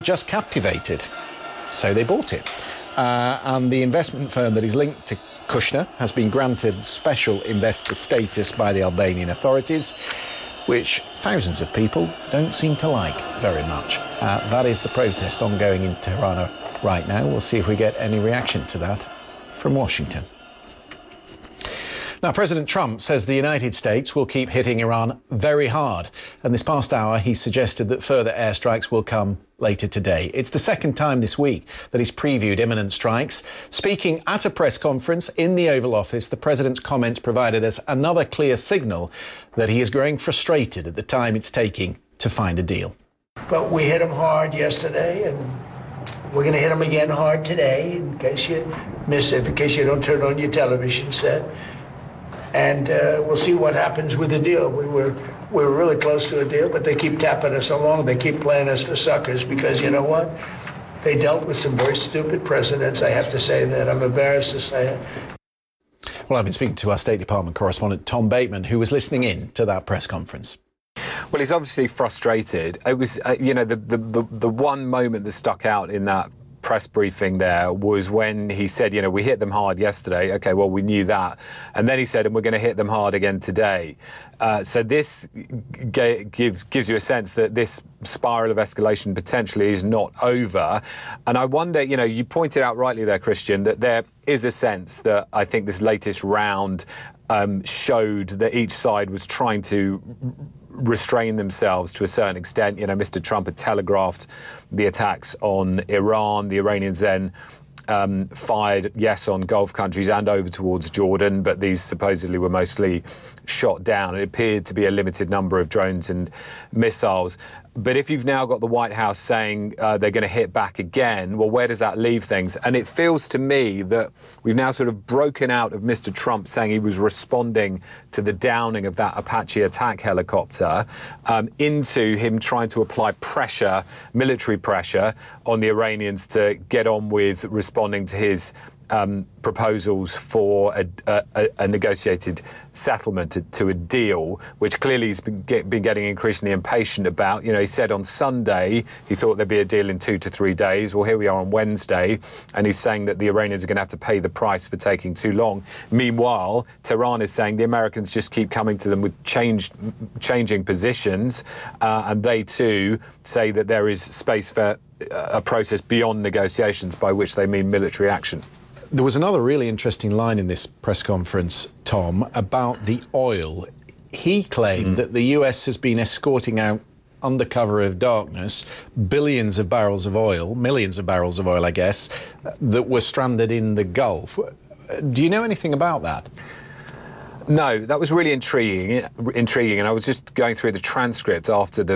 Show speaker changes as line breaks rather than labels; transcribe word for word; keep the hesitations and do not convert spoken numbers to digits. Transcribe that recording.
just captivated, so they bought it. Uh, and the investment firm that is linked to Kushner has been granted special investor status by the Albanian authorities, which thousands of people don't seem to like very much. Uh, that is the protest ongoing in Tirana right now. We'll see if we get any reaction to that from Washington. Now, President Trump says the United States will keep hitting Iran very hard. And this past hour, he suggested that further airstrikes will come later today. It's the second time this week that he's previewed imminent strikes. Speaking at a press conference in the Oval Office, the president's comments provided us another clear signal that he is growing frustrated at the time it's taking to find a deal.
But we hit him hard yesterday, and we're going to hit him again hard today, in case you miss it, in case you don't turn on your television set. And uh, we'll see what happens with the deal. We were we were really close to a deal, but they keep tapping us along. They keep playing us for suckers because, you know what? They dealt with some very stupid presidents. I have to say that. I'm embarrassed to say it.
Well, I've been speaking to our State Department correspondent, Tom Bateman, who was listening in to that press conference.
Well, he's obviously frustrated. It was, uh, you know, the, the, the, the one moment that stuck out in that press briefing there was when he said, you know, we hit them hard yesterday. OK, well, we knew that. And then he said, and we're going to hit them hard again today. Uh, so this g- gives gives you a sense that this spiral of escalation potentially is not over. And I wonder, you know, you pointed out rightly there, Christian, that there is a sense that I think this latest round um, showed that each side was trying to restrain themselves to a certain extent. You know, Mister Trump had telegraphed the attacks on Iran. The Iranians then um, fired, yes, on Gulf countries and over towards Jordan, but these supposedly were mostly shot down. It appeared to be a limited number of drones and missiles. But if you've now got the White House saying uh, they're going to hit back again, well, where does that leave things? And it feels to me that we've now sort of broken out of Mister Trump saying he was responding to the downing of that Apache attack helicopter um, into him trying to apply pressure, military pressure, on the Iranians to get on with responding to his Um, proposals for a, a, a negotiated settlement to, to a deal, which clearly he's been, get, been getting increasingly impatient about. You know, he said on Sunday he thought there'd be a deal in two to three days. Well, here we are on Wednesday, and he's saying that the Iranians are going to have to pay the price for taking too long. Meanwhile, Tehran is saying the Americans just keep coming to them with changed, changing positions, uh, and they too say that there is space for a process beyond negotiations, by which they mean military action.
There was another really interesting line in this press conference, Tom, about the oil. He claimed mm. that the U S has been escorting out, under cover of darkness, billions of barrels of oil, millions of barrels of oil, I guess, that were stranded in the Gulf. Do you know anything about that?
No, that was really intriguing, intriguing. And I was just going through the transcript after the